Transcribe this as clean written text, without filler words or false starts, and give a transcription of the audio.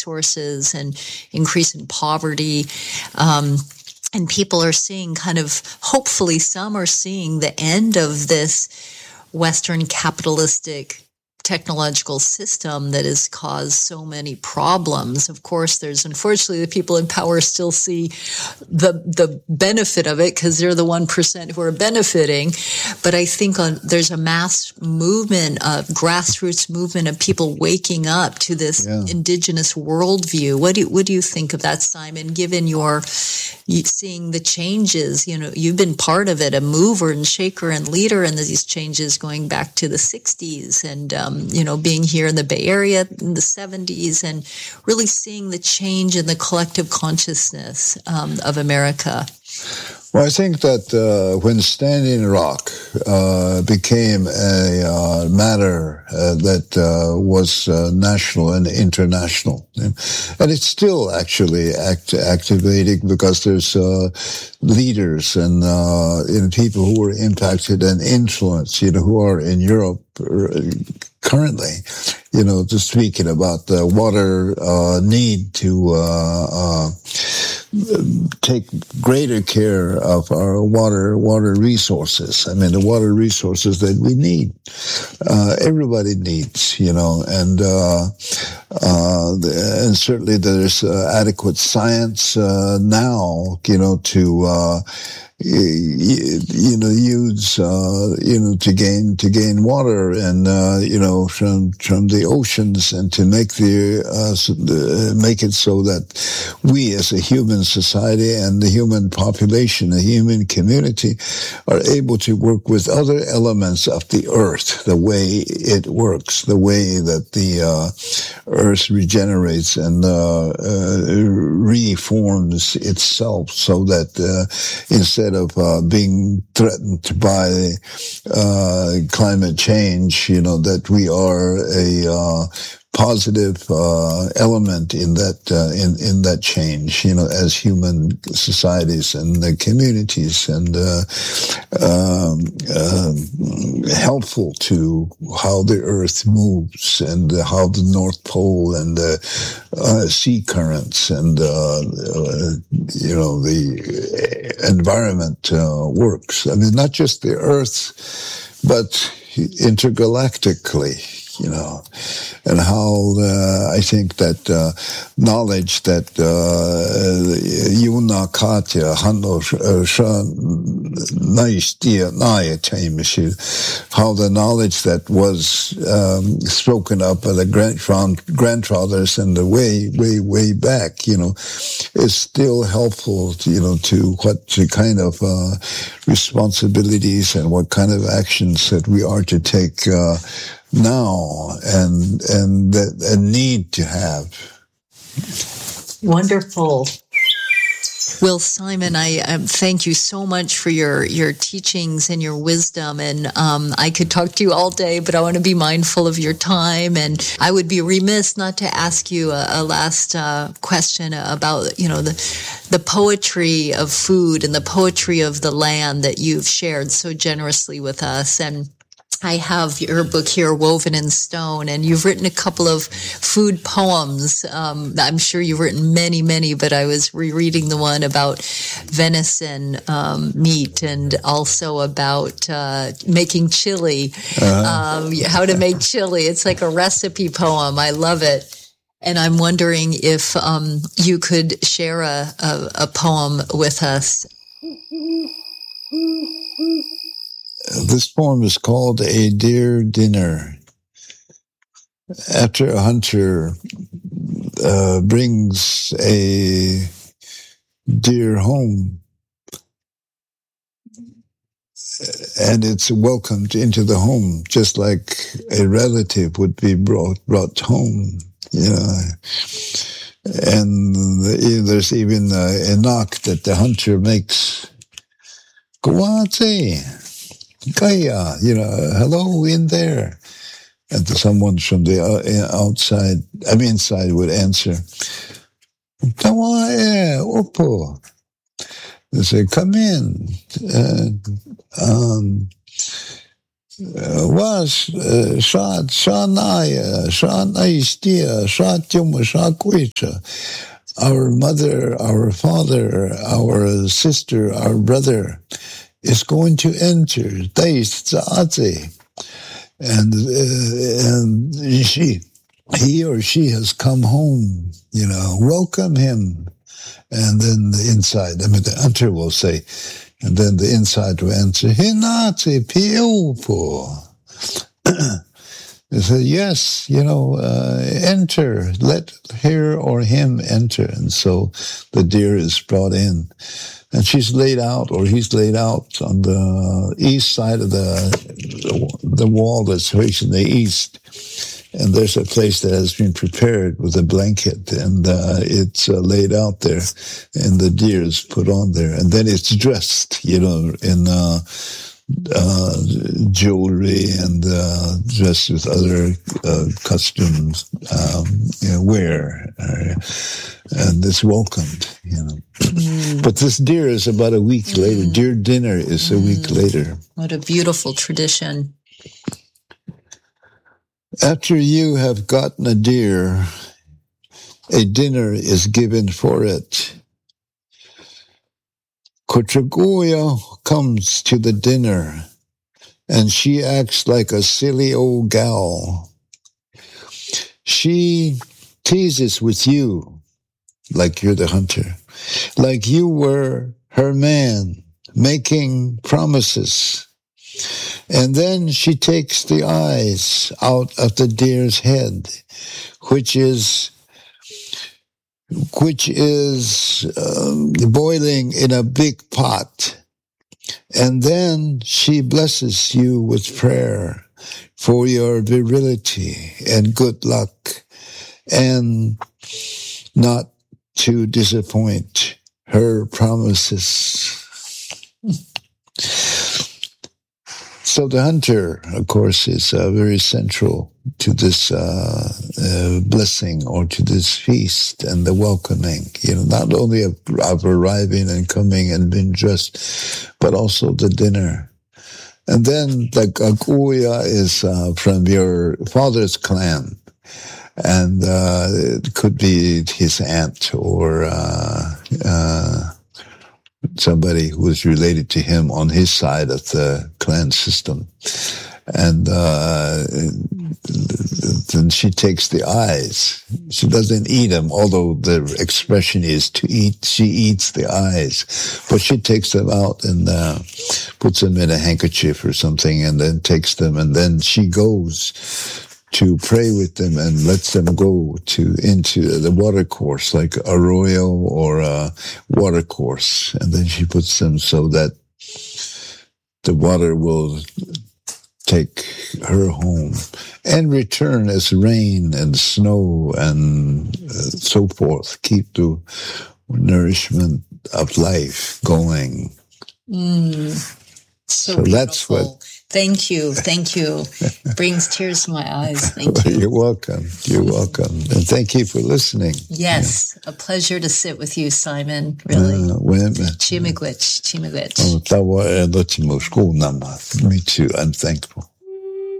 resources and increase in poverty. And people are seeing hopefully some are seeing the end of this Western capitalistic technological system that has caused so many problems. Of course, there's unfortunately the people in power still see the benefit of it because they're the 1% who are benefiting. But I think there's a mass movement, a grassroots movement of people waking up to this indigenous worldview. What do you think of that, Simon? Given you seeing the changes, you've been part of it, a mover and shaker and leader in these changes going back to the 60s and being here in the Bay Area in the 70s and really seeing the change in the collective consciousness of America. Well, I think that when Standing Rock became a matter that was national and international, and it's still actually activating because there's leaders and people who were impacted and influenced, who are in Europe currently, just speaking about the water need to take greater care of our water resources. I mean, the water resources that we need. Everybody needs, and certainly there's adequate science now, to use to gain water and from the oceans, and to make make it so that we as a human society and the human population, the human community, are able to work with other elements of the earth, the way it works, the way that the earth regenerates and reforms itself, so that instead of being threatened by climate change, that we are a positive element in that change, as human societies and the communities, and helpful to how the earth moves and how the North Pole and the sea currents and the environment works. I mean, not just the earth, but intergalactically. And how I think that knowledge that Yuna Katya Hanno how the knowledge that was spoken up by the grandfathers and the way back, is still helpful, to what kind of responsibilities and what kind of actions that we are to take now and a need to have. Wonderful. Well, Simon, I thank you so much for your teachings and your wisdom. And I could talk to you all day, but I want to be mindful of your time. And I would be remiss not to ask you a last question about, the poetry of food and the poetry of the land that you've shared so generously with us. And I have your book here, Woven in Stone, and you've written a couple of food poems. I'm sure you've written many, many, but I was rereading the one about venison meat, and also about making chili, how to make chili. It's like a recipe poem. I love it. And I'm wondering if you could share a poem with us. This poem is called A Deer Dinner. After a hunter brings a deer home, and it's welcomed into the home, just like a relative would be brought home, And there's even a knock that the hunter makes. Kawate. Kaya, hello in there. And someone from the inside would answer, Tawa opo. They say, come in. was our mother, our father, our sister, our brother is going to enter. And he or she has come home, welcome him. And then the inside, the hunter will say, and then the inside will answer, Hinate Piopo. They said, yes, enter, let her or him enter. And so the deer is brought in. And she's laid out, or he's laid out on the east side of the wall that's facing the east. And there's a place that has been prepared with a blanket, and it's laid out there, and the deer is put on there. And then it's dressed, in jewelry and dressed with other costumes, wear, and it's welcomed, But this deer is about a week later. Deer dinner is a week later. What a beautiful tradition. After you have gotten a deer, a dinner is given for it. Kotragoya comes to the dinner, and she acts like a silly old gal. She teases with you, like you're the hunter, like you were her man, making promises. And then she takes the eyes out of the deer's head, which is boiling in a big pot. And then she blesses you with prayer for your virility and good luck, and not to disappoint her promises. So the hunter, of course, is very central to this blessing, or to this feast and the welcoming, not only of arriving and coming and being dressed, but also the dinner. And then the Gakuya is from your father's clan, and it could be his aunt or somebody who is related to him on his side of the clan system. And then she takes the eyes. She doesn't eat them, although the expression is to eat. She eats the eyes. But she takes them out and puts them in a handkerchief or something, and then takes them, and then she goes to pray with them and lets them go into the water course, like arroyo or a water course. And then she puts them so that the water will take her home and return as rain and snow and so forth. Keep the nourishment of life going. So that's what. Thank you. Brings tears to my eyes. Thank you. You're welcome. And thank you for listening. Yes, a pleasure to sit with you, Simon. Really. Chimigwich. Me too. I'm thankful.